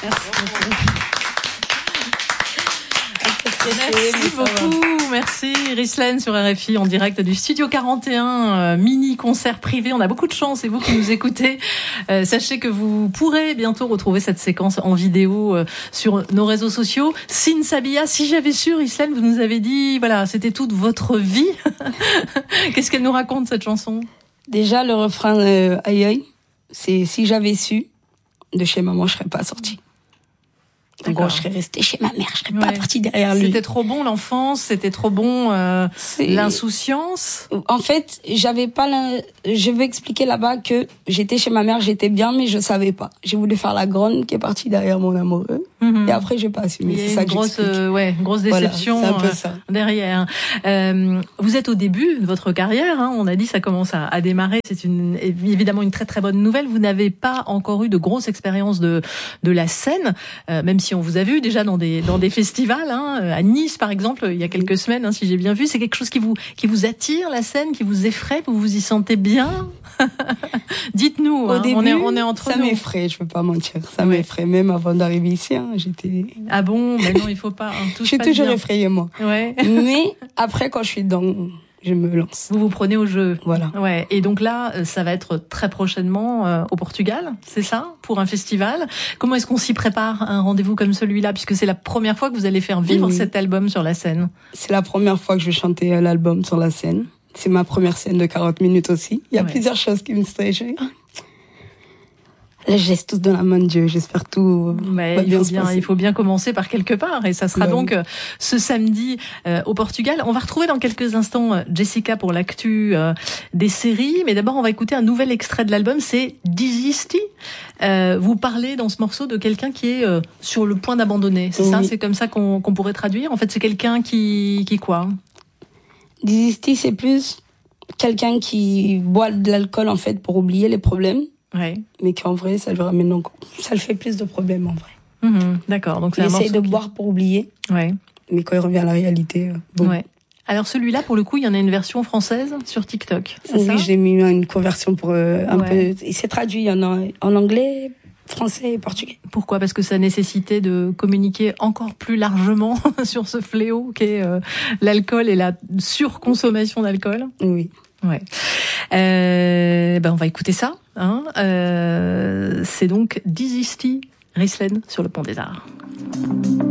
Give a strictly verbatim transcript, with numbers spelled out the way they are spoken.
Merci beaucoup, merci Rislaine sur R F I en direct du Studio quarante et un, euh, mini concert privé. On a beaucoup de chance et vous qui nous écoutez, euh, sachez que vous pourrez bientôt retrouver cette séquence en vidéo euh, sur nos réseaux sociaux. Sin Sabia, si j'avais su, Rislaine, vous nous avez dit, voilà, c'était toute votre vie. Qu'est-ce qu'elle nous raconte cette chanson? Déjà le refrain euh, aïe aïe, c'est si j'avais su, de chez maman je serais pas sortie. En gros, je serais restée chez ma mère, je serais ouais. pas partie derrière lui. C'était trop bon l'enfance, c'était trop bon euh, l'insouciance. En fait, j'avais pas la... Je vais expliquer là-bas que j'étais chez ma mère, j'étais bien, mais je savais pas. J'ai voulu faire la grande qui est partie derrière mon amoureux. Mm-hmm. Et après, j'ai pas assumé. C'est ça que grosse, euh, ouais, grosse déception voilà, c'est un peu ça. Euh, derrière. Euh, vous êtes au début de votre carrière, hein, on a dit ça commence à, à démarrer. C'est une, évidemment une très très bonne nouvelle. Vous n'avez pas encore eu de grosse expérience de, de la scène, euh, même si on vous a vu déjà dans des dans des festivals, hein, à Nice par exemple, il y a quelques semaines, hein, si j'ai bien vu. C'est quelque chose qui vous qui vous attire, la scène, qui vous effraie, vous vous y sentez bien? Dites-nous. Au hein, début, on est on est entre ça nous. m'effraie, je peux pas mentir. Ça ouais. m'effraie même avant d'arriver ici. Hein, j'étais. Ah bon? Mais non, il faut pas. Hein, je suis toujours bien. effrayée moi. Ouais. Mais après, quand je suis dedans, je me lance. Vous vous prenez au jeu. Voilà. Ouais. Et donc là, ça va être très prochainement euh, au Portugal, c'est ça, pour un festival. Comment est-ce qu'on s'y prépare à un rendez-vous comme celui-là, puisque c'est la première fois que vous allez faire vivre oui. cet album sur la scène? C'est la première fois que je vais chanter l'album sur la scène. C'est ma première scène de quarante minutes aussi. Il y a ouais. plusieurs choses qui me stressent. Là, je laisse tout dans la main de Dieu. J'espère tout Mais va il bien faut se bien, passer. il faut bien commencer par quelque part. Et ça sera bah, donc oui. ce samedi euh, au Portugal. On va retrouver dans quelques instants Jessica pour l'actu euh, des séries. Mais d'abord, on va écouter un nouvel extrait de l'album. C'est Desisti. Euh, vous parlez dans ce morceau de quelqu'un qui est euh, sur le point d'abandonner. C'est oui. ça? C'est comme ça qu'on, qu'on pourrait traduire? En fait, c'est quelqu'un qui, qui quoi? Desisti, c'est plus quelqu'un qui boit de l'alcool, en fait, pour oublier les problèmes. Ouais. Mais qu'en vrai, ça lui ramène encore, ça le fait plus de problèmes, en vrai. Mmh, d'accord. Donc, c'est il un essaye de qui... boire pour oublier. Ouais. Mais quand il revient à la réalité, euh, bon. Ouais. Alors, celui-là, pour le coup, il y en a une version française sur TikTok. C'est oui, ça? j'ai mis une conversion pour euh, un ouais. peu, il s'est traduit, il y en a en anglais, français et portugais. Pourquoi? Parce que ça nécessitait de communiquer encore plus largement sur ce fléau qu'est euh, l'alcool et la surconsommation d'alcool. Oui. Ouais. Euh, ben on va écouter ça. Hein. Euh, c'est donc Desisti, Rislaine sur le Pont des Arts.